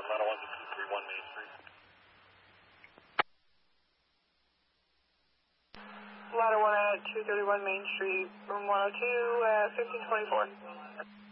Ladder 1 to 231 Main Street. Ladder 1 at 231 Main Street, room 102 at 1524.